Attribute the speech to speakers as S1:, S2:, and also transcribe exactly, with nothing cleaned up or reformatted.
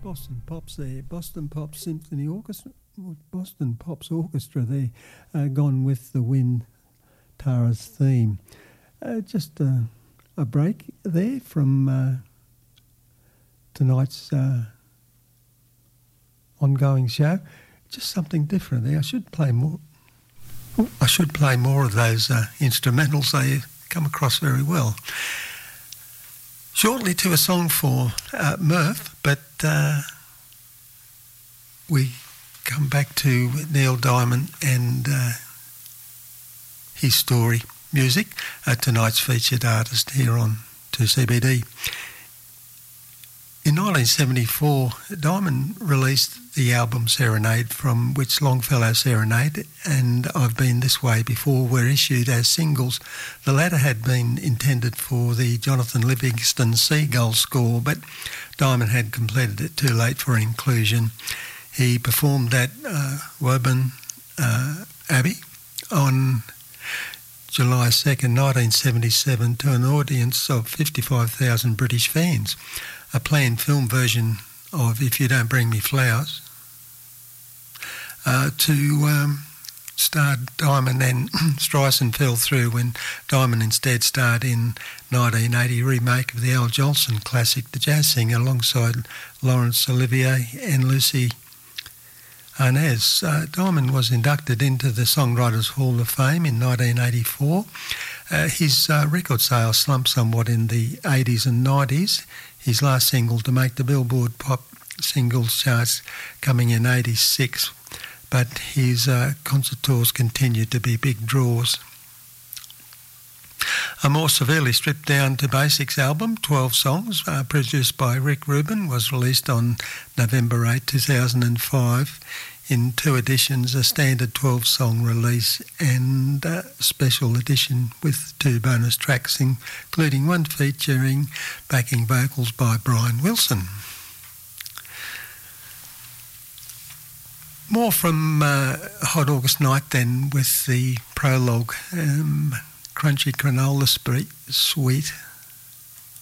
S1: Boston Pops there, Boston Pops Symphony Orchestra, Boston Pops Orchestra there, uh, Gone with the Wind, Tara's theme. Uh, just uh, a break there from uh, tonight's uh, ongoing show. Just something different there. I should play more. I should play more of those uh, instrumentals. They come across very well. Shortly to a song for uh, Murph, but uh, we come back to Neil Diamond and uh, his story music, uh, tonight's featured artist here on two C B D. In nineteen seventy-four, Diamond released the album Serenade, from which Longfellow Serenade and I've Been This Way Before were issued as singles. The latter had been intended for the Jonathan Livingston Seagull score, but Diamond had completed it too late for inclusion. He performed at uh, Woburn uh, Abbey on July second, nineteen seventy-seven, to an audience of fifty-five thousand British fans. A planned film version of If You Don't Bring Me Flowers uh, to um, star Diamond and Streisand fell through when Diamond instead starred in nineteen eighty remake of the Al Jolson classic The Jazz Singer alongside Laurence Olivier and Lucy Arnaz. Uh, Diamond was inducted into the Songwriters Hall of Fame in nineteen eighty-four. Uh, his uh, record sales slumped somewhat in the eighties and nineties. His last single to make the Billboard Pop Singles charts coming in eighty-six, but his uh, concert tours continued to be big draws. A more severely stripped down to basics album, twelve songs, uh, produced by Rick Rubin, was released on November eighth, two thousand five in two editions, a standard twelve-song release and a special edition with two bonus tracks, including one featuring backing vocals by Brian Wilson. More from uh, Hot August Night then, with the prologue, um, Crunchy Granola Suite,